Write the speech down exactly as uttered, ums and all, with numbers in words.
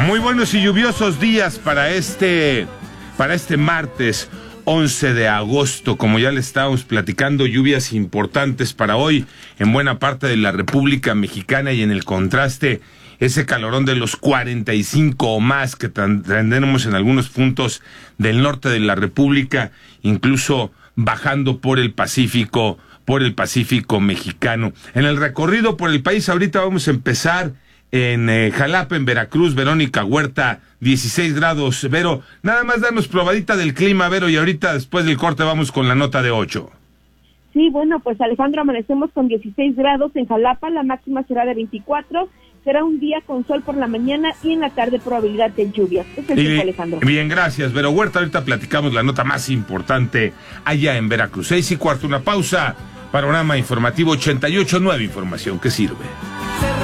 Muy buenos y lluviosos días para este, para este martes once de agosto. Como ya le estábamos platicando, lluvias importantes para hoy en buena parte de la República Mexicana, y en el contraste, ese calorón de los cuarenta y cinco o más que tendremos en algunos puntos del norte de la República, incluso bajando por el Pacífico, por el Pacífico mexicano. En el recorrido por el país, ahorita vamos a empezar en eh, Jalapa, en Veracruz. Verónica Huerta, dieciséis grados. Vero, nada más danos probadita del clima, Vero, y ahorita después del corte vamos con la nota de ocho. Sí, bueno, pues Alejandro, amanecemos con dieciséis grados en Jalapa, la máxima será de veinticuatro, será un día con sol por la mañana y en la tarde probabilidad de lluvias. Es el tiempo, Alejandro. Bien, gracias, Vero Huerta. Ahorita platicamos la nota más importante allá en Veracruz. Seis y cuarto, una pausa. Panorama Informativo ochenta y ocho punto nueve, información que sirve.